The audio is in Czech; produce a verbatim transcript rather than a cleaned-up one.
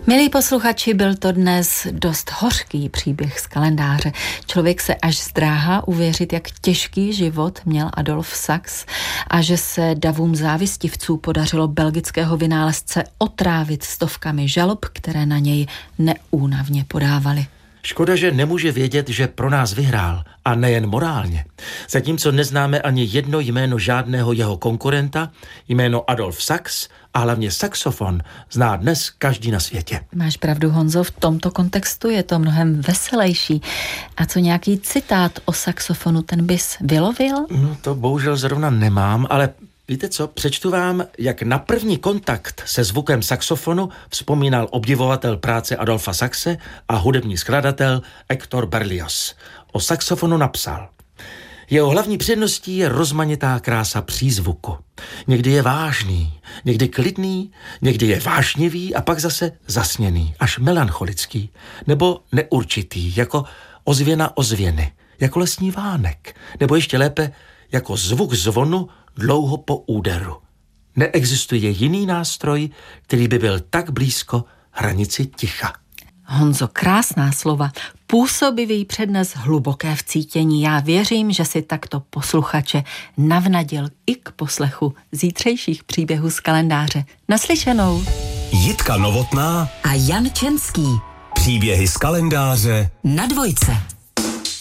Milí posluchači, byl to dnes dost hořký příběh z kalendáře. Člověk se až zdráhá uvěřit, jak těžký život měl Adolf Sachs a že se davům závistivců podařilo belgického vynálezce otrávit stovkami žalob, které na něj neúnavně podávali. Škoda, že nemůže vědět, že pro nás vyhrál, a nejen morálně. Zatímco neznáme ani jedno jméno žádného jeho konkurenta, jméno Adolf Sachs a hlavně saxofon zná dnes každý na světě. Máš pravdu, Honzo, v tomto kontextu je to mnohem veselější. A co nějaký citát o saxofonu, ten bys vylovil? No to bohužel zrovna nemám, ale víte co, přečtu vám, jak na první kontakt se zvukem saxofonu vzpomínal obdivovatel práce Adolfa Saxe a hudební skladatel Hector Berlioz. O saxofonu napsal: jeho hlavní předností je rozmanitá krása přízvuku. Někdy je vážný, někdy klidný, někdy je vášnivý a pak zase zasněný, až melancholický, nebo neurčitý, jako ozvěna ozvěny, jako lesní vánek, nebo ještě lépe, jako zvuk zvonu dlouho po úderu. Neexistuje jiný nástroj, který by byl tak blízko hranici ticha. Honzo, krásná slova, působivý přednes, hluboké vcítění. Já věřím, že si takto posluchače navnadil i k poslechu zítřejších příběhů z kalendáře. Naslyšenou. Jitka Novotná a Jan Čenský. Příběhy z kalendáře na Dvojce.